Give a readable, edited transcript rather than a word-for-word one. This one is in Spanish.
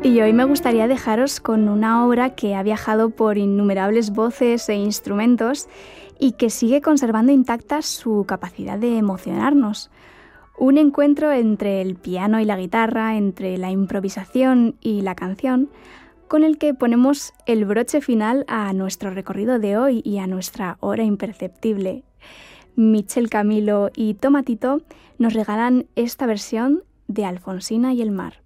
Y hoy me gustaría dejaros con una obra que ha viajado por innumerables voces e instrumentos y que sigue conservando intacta su capacidad de emocionarnos. Un encuentro entre el piano y la guitarra, entre la improvisación y la canción, con el que ponemos el broche final a nuestro recorrido de hoy y a nuestra hora imperceptible. Michel Camilo y Tomatito nos regalan esta versión de Alfonsina y el mar.